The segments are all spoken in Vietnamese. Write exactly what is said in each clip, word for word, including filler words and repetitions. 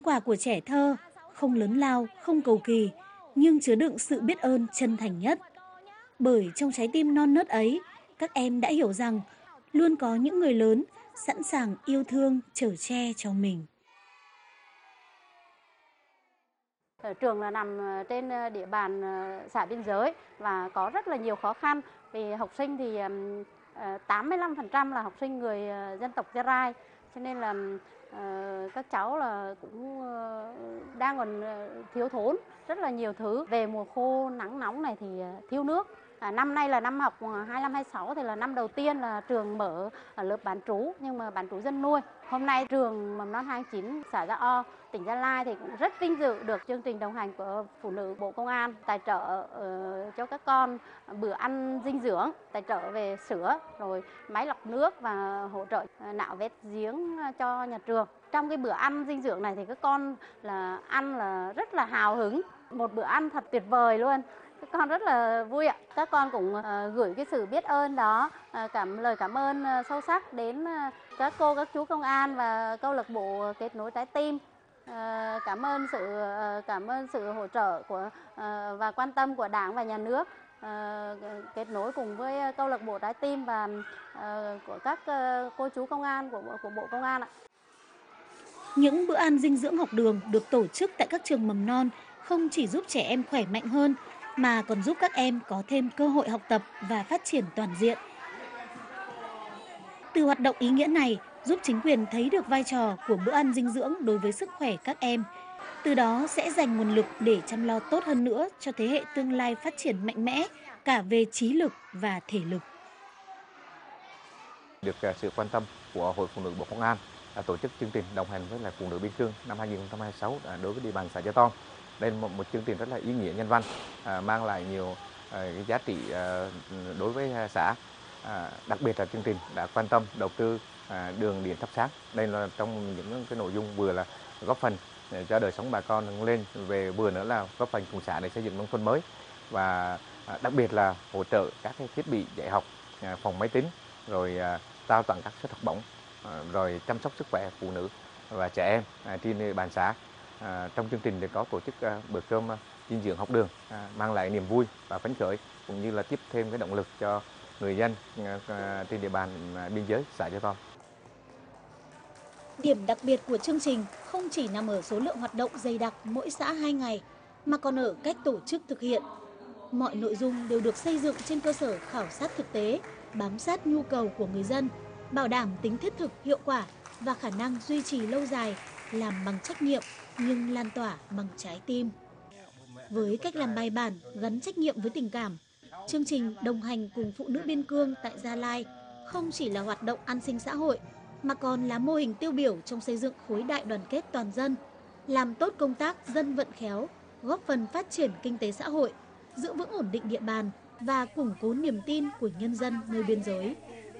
Quà của trẻ thơ, không lớn lao, không cầu kỳ, nhưng chứa đựng sự biết ơn chân thành nhất. Bởi trong trái tim non nớt ấy, các em đã hiểu rằng luôn có những người lớn sẵn sàng yêu thương, chở che cho mình. Ở trường là nằm ờ, trên ờ, địa bàn ờ, xã biên giới và có rất là nhiều khó khăn vì học sinh thì ừm, ờ, tám mươi lăm phần trăm là học sinh người ờ, dân tộc Gia Rai, cho nên là ờ, các cháu là cũng ờ, đang còn ờ, thiếu thốn rất là nhiều thứ. Về mùa khô nắng nóng này thì ờ, thiếu nước. À, năm nay là năm học hai lăm hai sáu thì là năm đầu tiên là trường mở ở lớp bán trú, nhưng mà bán trú dân nuôi. Hôm nay trường mầm non hai chín xã Gia O, tỉnh Gia Lai thì cũng rất vinh dự được chương trình đồng hành của Phụ nữ Bộ Công an tài trợ uh, cho các con bữa ăn dinh dưỡng, tài trợ về sữa, rồi máy lọc nước và hỗ trợ nạo vét giếng cho nhà trường. Trong cái bữa ăn dinh dưỡng này thì các con là ăn là rất là hào hứng, một bữa ăn thật tuyệt vời luôn. Các con rất là vui ạ. Các con cũng uh, gửi cái sự biết ơn đó, uh, cảm lời cảm ơn uh, sâu sắc đến uh, các cô, các chú công an và câu lạc bộ kết nối trái tim. Uh, cảm ơn sự uh, cảm ơn sự hỗ trợ của uh, và quan tâm của Đảng và Nhà nước, uh, kết nối cùng với câu lạc bộ trái tim và uh, của các uh, cô chú công an của của Bộ Công an ạ. Những bữa ăn dinh dưỡng học đường được tổ chức tại các trường mầm non không chỉ giúp trẻ em khỏe mạnh hơn, mà còn giúp các em có thêm cơ hội học tập và phát triển toàn diện. Từ hoạt động ý nghĩa này giúp chính quyền thấy được vai trò của bữa ăn dinh dưỡng đối với sức khỏe các em. Từ đó sẽ dành nguồn lực để chăm lo tốt hơn nữa cho thế hệ tương lai phát triển mạnh mẽ cả về trí lực và thể lực. Được à, sự quan tâm của Hội Phụ nữ Bộ Công an đã tổ chức chương trình đồng hành với lại phụ nữ biên cương năm hai nghìn không trăm hai mươi sáu à, đối với địa bàn xã Gia Tom. Đây là một, một chương trình rất là ý nghĩa nhân văn, à, mang lại nhiều à, cái giá trị à, đối với xã. À, đặc biệt là chương trình đã quan tâm đầu tư à, đường điện thắp sáng. Đây là trong những cái nội dung vừa là góp phần để cho đời sống bà con nâng lên, về vừa nữa là góp phần cùng xã để xây dựng nông thôn mới, và à, đặc biệt là hỗ trợ các cái thiết bị dạy học, à, phòng máy tính, rồi à, trao tặng các suất học bổng, à, rồi chăm sóc sức khỏe phụ nữ và trẻ em à, trên địa bàn xã. À, trong chương trình thì có tổ chức à, bữa cơm à, dinh dưỡng học đường, à, mang lại niềm vui và phấn khởi, cũng như là tiếp thêm cái động lực cho người dân à, à, trên địa bàn à, biên giới xã Gia Tom. Điểm đặc biệt của chương trình không chỉ nằm ở số lượng hoạt động dày đặc mỗi xã hai ngày, mà còn ở cách tổ chức thực hiện. Mọi nội dung đều được xây dựng trên cơ sở khảo sát thực tế, bám sát nhu cầu của người dân, bảo đảm tính thiết thực, hiệu quả và khả năng duy trì lâu dài, làm bằng trách nhiệm nhưng lan tỏa bằng trái tim. Với cách làm bài bản, gắn trách nhiệm với tình cảm, chương trình đồng hành cùng phụ nữ biên cương tại Gia Lai không chỉ là hoạt động an sinh xã hội, mà còn là mô hình tiêu biểu trong xây dựng khối đại đoàn kết toàn dân, làm tốt công tác dân vận khéo, góp phần phát triển kinh tế xã hội, giữ vững ổn định địa bàn và củng cố niềm tin của nhân dân nơi biên giới.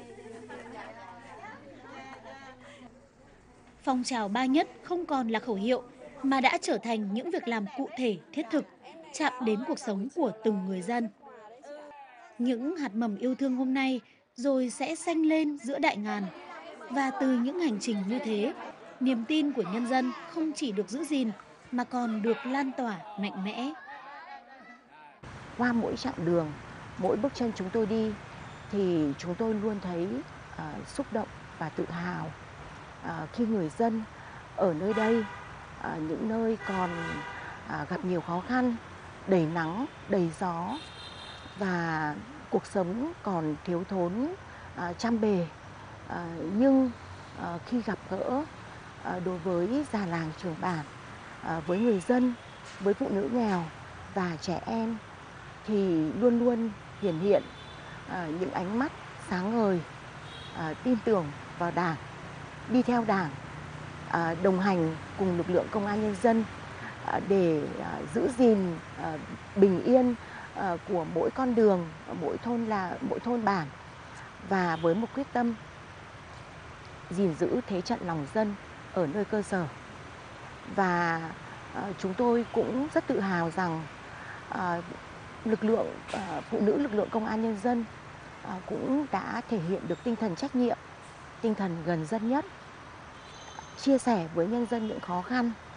Phong trào ba nhất không còn là khẩu hiệu, mà đã trở thành những việc làm cụ thể, thiết thực, chạm đến cuộc sống của từng người dân. Những hạt mầm yêu thương hôm nay rồi sẽ xanh lên giữa đại ngàn. Và từ những hành trình như thế, niềm tin của nhân dân không chỉ được giữ gìn mà còn được lan tỏa mạnh mẽ. Qua mỗi chặng đường, mỗi bước chân chúng tôi đi thì chúng tôi luôn thấy uh, xúc động và tự hào uh, khi người dân ở nơi đây, uh, những nơi còn uh, gặp nhiều khó khăn, đầy nắng, đầy gió và cuộc sống còn thiếu thốn uh, trăm bề, uh, nhưng uh, khi gặp gỡ uh, đối với già làng trưởng bản, uh, với người dân, với phụ nữ nghèo và trẻ em thì luôn luôn hiển hiện uh, những ánh mắt sáng ngời, uh, tin tưởng vào Đảng, đi theo Đảng, uh, đồng hành cùng lực lượng công an nhân dân uh, để uh, giữ gìn uh, bình yên uh, của mỗi con đường, mỗi thôn là mỗi thôn bản, và với một quyết tâm gìn giữ thế trận lòng dân ở nơi cơ sở. Và uh, chúng tôi cũng rất tự hào rằng uh, lực lượng uh, phụ nữ lực lượng công an nhân dân uh, cũng đã thể hiện được tinh thần trách nhiệm, tinh thần gần dân nhất, chia sẻ với nhân dân những khó khăn